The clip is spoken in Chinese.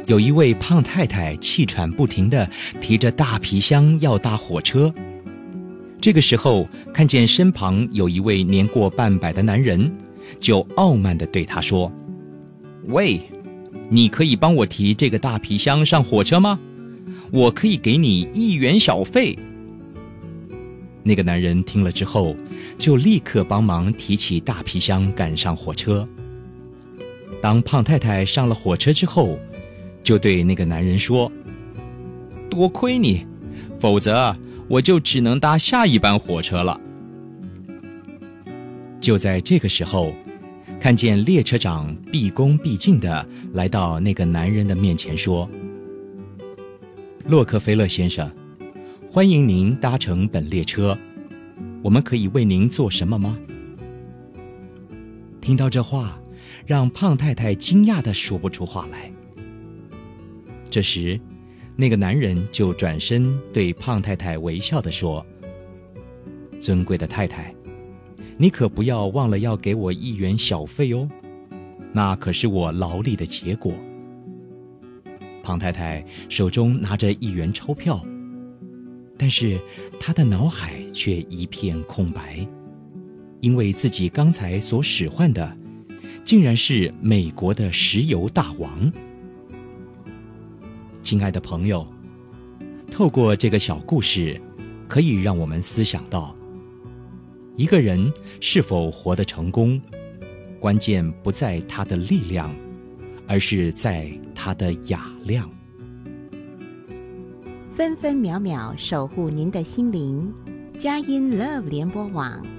有一位胖太太气喘不停地提着大皮箱要搭火车。这个时候看见身旁有一位年过半百的男人，就傲慢地对他说：喂，你可以帮我提这个大皮箱上火车吗？我可以给你1元小费。那个男人听了之后，就立刻帮忙提起大皮箱赶上火车。当胖太太上了火车之后，就对那个男人说：多亏你，否则我就只能搭下一班火车了。就在这个时候，看见列车长毕恭毕敬地来到那个男人的面前说：洛克菲勒先生，欢迎您搭乘本列车，我们可以为您做什么吗？听到这话，让胖太太惊讶地说不出话来。这时那个男人就转身对胖太太微笑地说：尊贵的太太，你可不要忘了要给我1元小费哦，那可是我劳力的结果。胖太太手中拿着1元钞票，但是她的脑海却一片空白，因为自己刚才所使唤的竟然是美国的石油大王。亲爱的朋友，透过这个小故事，可以让我们思想到，一个人是否活得成功，关键不在他的力量，而是在他的雅量。 分分秒秒守护您的心灵，佳音 Love 联播网